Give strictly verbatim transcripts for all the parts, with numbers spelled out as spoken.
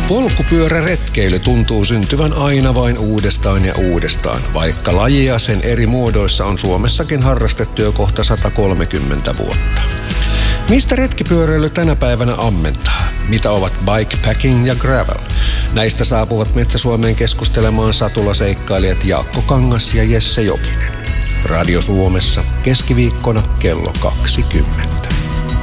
Polkupyöräretkeily tuntuu syntyvän aina vain uudestaan ja uudestaan, vaikka lajia sen eri muodoissa on Suomessakin harrastettu jo kohta sata kolmekymmentä vuotta. Mistä retkipyöräily tänä päivänä ammentaa? Mitä ovat bikepacking ja gravel? Näistä saapuvat Metsä-Suomeen keskustelemaan satulaseikkailijat Jaakko Kangas ja Jesse Jokinen. Radio Suomessa keskiviikkona kello kaksikymmentä.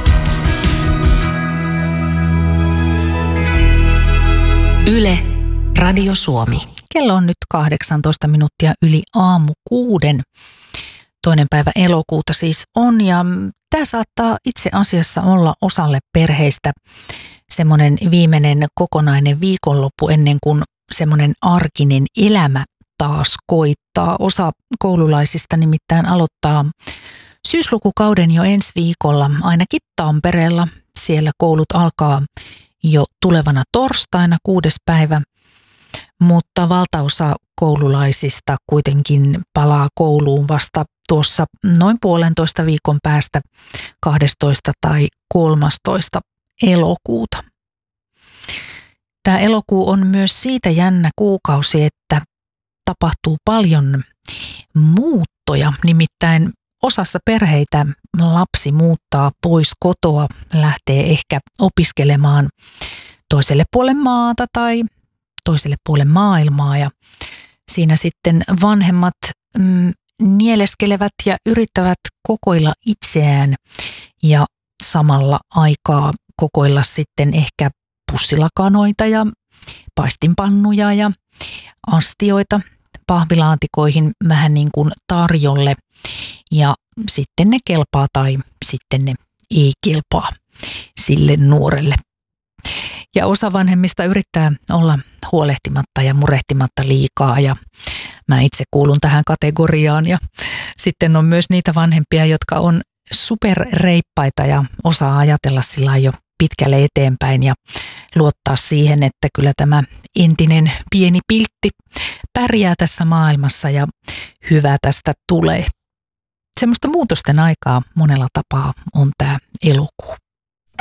Yle, Radio Suomi. Kello on nyt kahdeksantoista minuuttia yli aamu kuuden. Toinen päivä elokuuta siis on, ja tämä saattaa itse asiassa olla osalle perheistä semmoinen viimeinen kokonainen viikonloppu ennen kuin semmoinen arkinen elämä taas koittaa. Osa koululaisista nimittäin aloittaa syyslukukauden jo ensi viikolla, ainakin Tampereella. Siellä koulut alkaa jo tulevana torstaina kuudes päivä, mutta valtaosa koululaisista kuitenkin palaa kouluun vasta tuossa noin puolentoista viikon päästä kahdestoista tai kolmastoista elokuuta. Tämä elokuu on myös siitä jännä kuukausi, että tapahtuu paljon muuttoja, nimittäin osassa perheitä lapsi muuttaa pois kotoa, lähtee ehkä opiskelemaan toiselle puolelle maata tai toiselle puolelle maailmaa, ja siinä sitten vanhemmat mm, nieleskelevät ja yrittävät kokoilla itseään ja samalla aikaa kokoilla sitten ehkä pussilakanoita ja paistinpannuja ja astioita pahvilaatikoihin vähän niin kuin tarjolle, ja sitten ne kelpaa tai sitten ne ei kelpaa sille nuorelle. Ja osa vanhemmista yrittää olla huolehtimatta ja murehtimatta liikaa, ja mä itse kuulun tähän kategoriaan. Ja sitten on myös niitä vanhempia, jotka on superreippaita ja osaa ajatella sillä jo pitkälle eteenpäin ja luottaa siihen, että kyllä tämä entinen pieni piltti pärjää tässä maailmassa ja hyvä tästä tulee. Semmoista muutosten aikaa monella tapaa on tämä elokuu.